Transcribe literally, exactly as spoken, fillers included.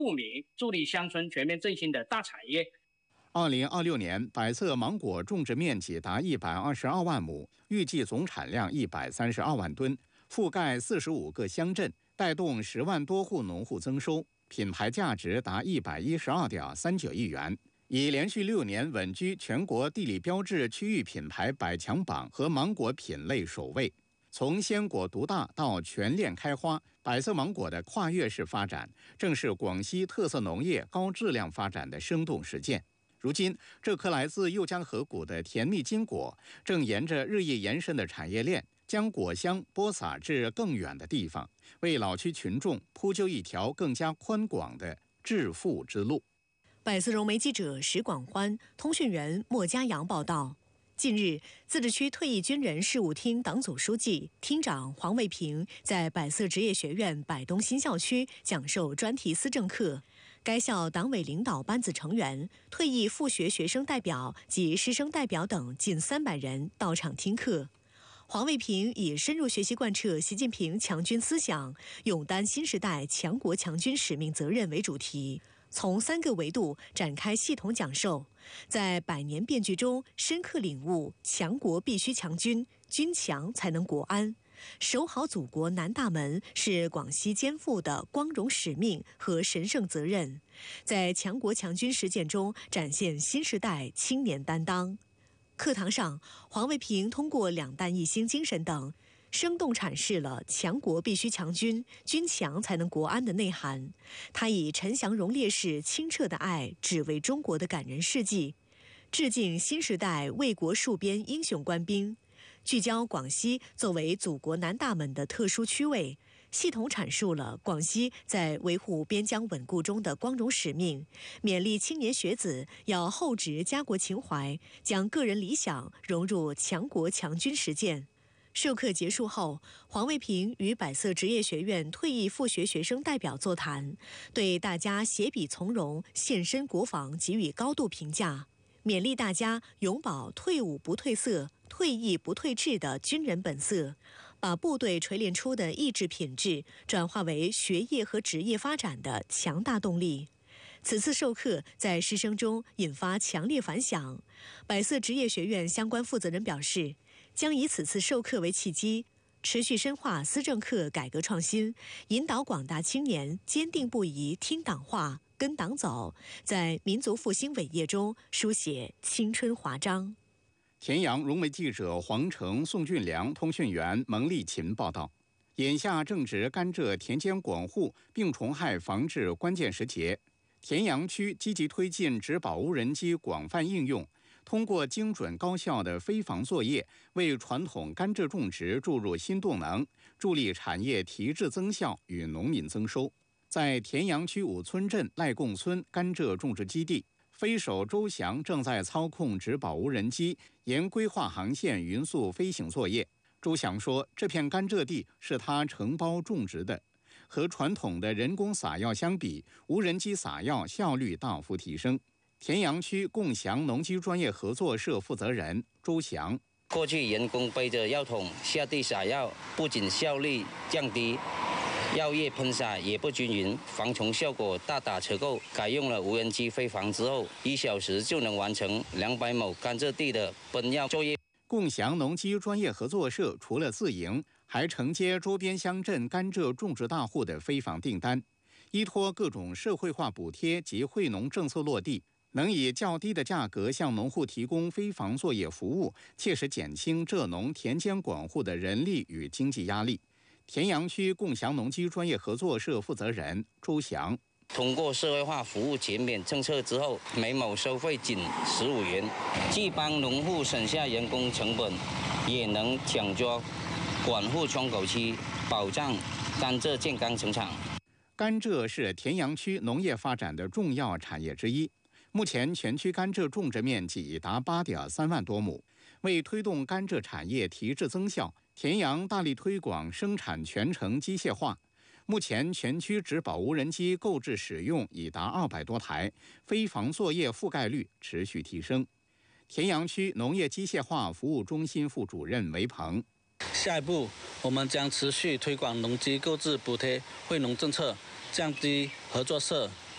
富民，助力乡村全面振兴的大产业。 二零二六年，百色芒果种植面积达一百二十二万亩，预计总产量一百三十二万吨，覆盖四十五个乡镇，带动十万多户农户增收，品牌价值达一百一十二点三九亿元。已连续六年稳居全国地理标志区域品牌百强榜和芒果品类首位。从鲜果独大到全链开花，百色芒果的跨越式发展，正是广西特色农业高质量发展的生动实践。如今，这颗来自右江河谷的甜蜜金果，正沿着日益延伸的产业链，将果香播撒至更远的地方，为老区群众铺就一条更加宽广的致富之路。 百色融媒记者石广欢、通讯员莫家阳报道。近日，自治区退役军人事务厅党总书记、厅长黄卫平在百色职业学院百东新校区讲授专题思政课。该校党委领导班子成员、退役复学学生代表及师生代表等近三百人到场听课。黄卫平以深入学习贯彻习近平强军思想，勇担新时代强国强军使命责任为主题，从三个维度展开系统讲授，在百年变局中深刻领悟强国必须强军，军强才能国安，守好祖国南大门是广西肩负的光荣使命和神圣责任，在强国强军实践中展现新时代青年担当。课堂上，黄卫平通过两弹一星精神等，生动阐释了强国必须强军，军强才能国安的内涵。他以陈祥荣烈士清澈的爱，只为中国的感人事迹，致敬新时代为国戍边英雄官兵，聚焦广西作为祖国南大门的特殊区位，系统阐述了广西在维护边疆稳固中的光荣使命，勉励青年学子要厚植家国情怀，将个人理想融入强国强军实践。授课结束后，黄卫平与百色职业学院退役复学学生代表座谈，对大家携笔从戎、献身国防给予高度评价，勉励大家永葆退伍不褪色、退役不退志的军人本色，把部队锤炼出的意志品质转化为学业和职业发展的强大动力。此次授课在师生中引发强烈反响，百色职业学院相关负责人表示，将以此次授课为契机，持续深化思政课改革创新，引导广大青年坚定不移听党话、跟党走，在民族复兴伟业中书写青春华章。 田阳融媒记者黄成、宋俊良，通讯员蒙丽琴报道。眼下正值甘蔗田间广护、病虫害防治关键时节，田阳区积极推进植保无人机广泛应用，通过精准高效的飞防作业，为传统甘蔗种植注入新动能，助力产业提质增效与农民增收。在田阳区五村镇赖贡村甘蔗种植基地，飞手周翔正在操控植保无人机沿规划航线匀速飞行作业。周翔说，这片甘蔗地是他承包种植的，和传统的人工撒药相比，无人机撒药效率大幅提升。田阳区共祥农机专业合作社负责人周翔， 过去人工背着药桶下地撒药，不仅效率降低，药液喷洒也不均匀，防虫效果大打折扣。改用了无人机飞防之后，一小时就能完成两百亩甘蔗地的喷药作业。 共祥农机专业合作社除了自营，还承接周边乡镇甘蔗种植大户的飞防订单，依托各种社会化补贴及惠农政策落地，能以较低的价格向农户提供飞防作业服务，切实减轻蔗农田间管护的人力与经济压力。田阳区共祥农机专业合作社负责人周翔， 通过社会化服务减免政策之后，每亩收费仅十五元，既帮农户省下人工成本，也能抢抓管护窗口期，保障甘蔗健康生产。 甘蔗是田阳区农业发展的重要产业之一。目前全区甘蔗种植面积已达八点三万多亩。为推动甘蔗产业提质增效，田阳大力推广生产全程机械化。目前全区植保无人机购置使用已达二百多台，飞防作业覆盖率持续提升。田阳区农业机械化服务中心副主任韦鹏， 下一步我们将持续推广农机购置补贴惠农政策，降低合作社